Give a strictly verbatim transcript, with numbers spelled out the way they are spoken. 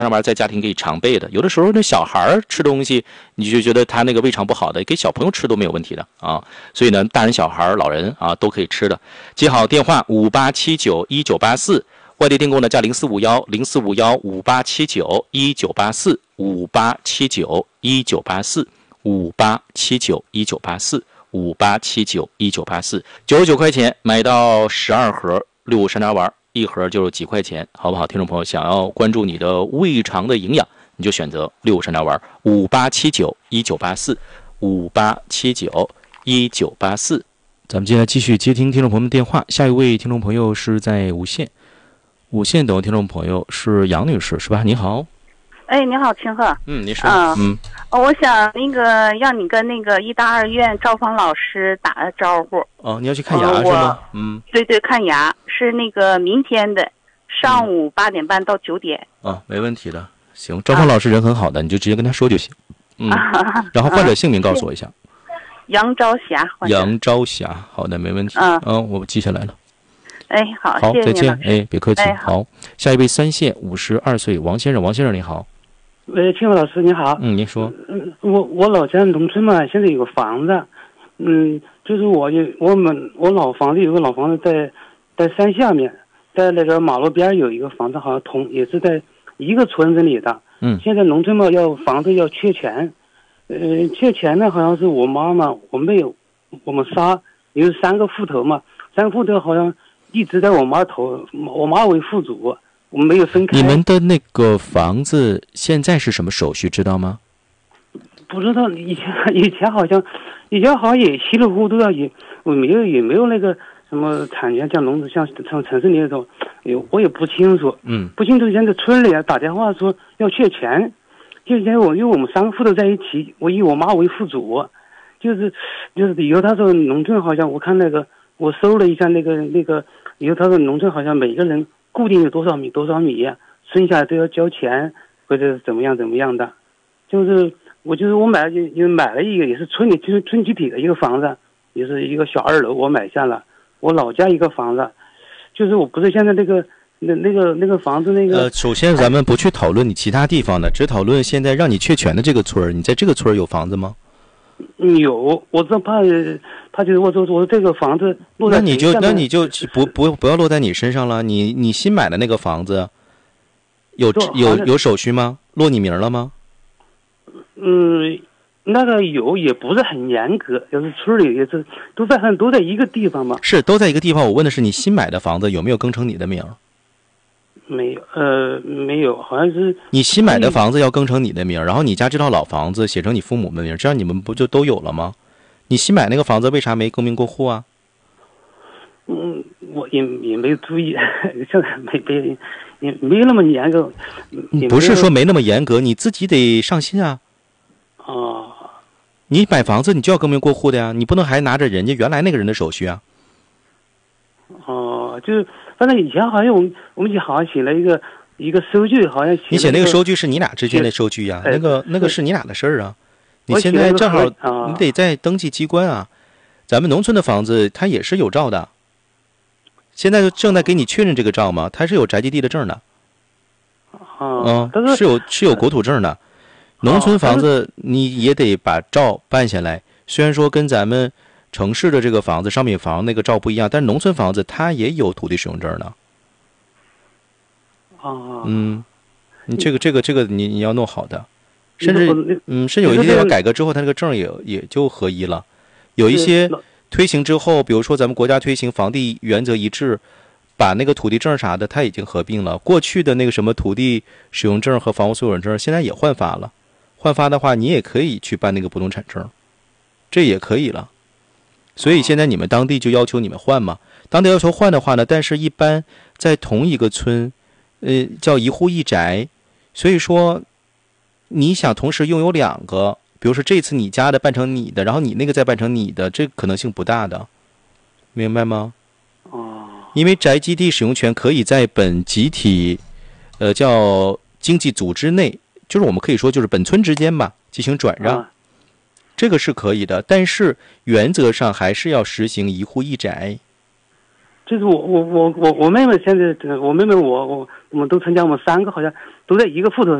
那玩意儿在家庭可以常备的。有的时候那小孩吃东西，你就觉得他那个胃肠不好的，给小朋友吃都没有问题的啊。所以呢，大人、小孩、老人啊都可以吃的。记好电话五八七九一九八四，外地订购呢加零四五幺零四五幺五八七九一九八四五八七九一九八四五八七九一九八四五八七九一九八四，九十九块钱买到十二盒六五山楂丸。一盒就是几块钱，好不好？听众朋友，想要关注你的胃肠的营养，你就选择六五山楂丸，五八七九一九八四，五八七九一九八四。咱们接下来继续接听听众朋友们电话，下一位听众朋友是在无线，无线等听众朋友是杨女士，是吧？你好。 哎，你好，清鹤。 嗯，你说。 嗯嗯， 我想那个让你跟那个医大二院赵芳老师打个招呼。 哦，你要去看牙是吗？嗯， 对对，看牙是那个明天的上午八点半到九点。 哦，没问题的。行，赵芳老师人很好的，啊、你就直接跟他说就行。嗯，啊、然后患者姓名告诉我一下。啊、 杨朝霞。 杨朝霞，好的，没问题。嗯、哦，我记下来了。 哎，好， 好， 谢谢再见。哎，别客气。 哎、 好，下一位三线五十二岁王先生，王先生你好。 喂，清华老师你好。 嗯，您说。 嗯，我我老家农村嘛，现在有个房子，嗯，就是我有我们我老房子有个老房子在在山下面，在那个马路边有一个房子，好像同也是在一个村子里的。 嗯。 现在农村嘛，要房子要缺钱，呃，缺钱呢，好像是我妈妈我妹，我们仨有三个户头嘛，三个户头好像一直在我妈头，我妈为户主。我们没有分开。 你们的那个房子现在是什么手续知道吗？ 不知道，以前以前好像，以前好像也稀里糊涂的，也我没有也没有那个什么产权，像农村像像城市里那种，有我也不清楚。 嗯， 不清楚。现在村里打电话说要缺钱，就现在我因为我们三个户头在一起，我以我妈为户主，就是就是以后他说农村好像我看那个我搜了一下那个那个以后他说农村好像每个人。固定有多少米多少米，剩下都要交钱或者怎么样怎么样的，就是我就是我买了就就买了一个也是村里就是村集体的一个房子，也是一个小二楼，我买下了我老家一个房子，就是我不是现在那个那那个那个房子那个。 呃，首先咱们不去讨论你其他地方的，只讨论现在让你确权的这个村儿，你在这个村儿有房子吗？ 有，我这怕怕就是我说我说这个房子落在那你就那你就不不不要落在你身上了。你你新买的那个房子有有有手续吗？落你名了吗？ 嗯，那个有，也不是很严格，就是村里也是都在很都在一个地方嘛。 是都在一个地方。我问的是你新买的房子有没有更成你的名？ 没有，呃，没有，好像是你新买的房子要更成你的名，然后你家这套老房子写成你父母的名，这样你们不就都有了吗？你新买那个房子为啥没更名过户啊？ 嗯，我也也没有注意，现在没没也没有那么严格。 不是说没那么严格，你自己得上心啊。 哦。 你买房子你就要更名过户的呀，你不能还拿着人家原来那个人的手续啊。 哦，就是反正以前好像我们我们好像写了一个一个收据，好像写、那个、 你写那个收据是你俩之间的收据呀、啊，那个那个是你俩的事儿啊。你现在正好你得在登记机关啊，咱们农村的房子它也是有照的，现在正在给你确认这个照嘛，它是有宅基地的证的。 嗯， 嗯，是有是有国土证的。农村房子你也得把照办下来，虽然说跟咱们城市的这个房子商品房那个照不一样，但是农村房子它也有土地使用证的。 哦， 嗯，你这个这个这个你你要弄好的，甚至嗯，甚至有一些地方改革之后，它这个证也也就合一了。有一些推行之后，比如说咱们国家推行房地原则一致，把那个土地证啥的，它已经合并了。过去的那个什么土地使用证和房屋所有人证，现在也换发了。换发的话，你也可以去办那个不动产证，这也可以了。所以现在你们当地就要求你们换嘛。当地要求换的话呢，但是一般在同一个村，呃，叫一户一宅，所以说你想同时拥有两个，比如说这次你家的办成你的，然后你那个再办成你的，这可能性不大的，明白吗？ 哦。 因为宅基地使用权可以在本集体，呃，叫经济组织内，就是我们可以说就是本村之间吧，进行转让。啊，这个是可以的，但是原则上还是要实行一户一宅。 就是我我我我我妹妹现在，我妹妹我我我们都参加，我们三个好像都在一个户头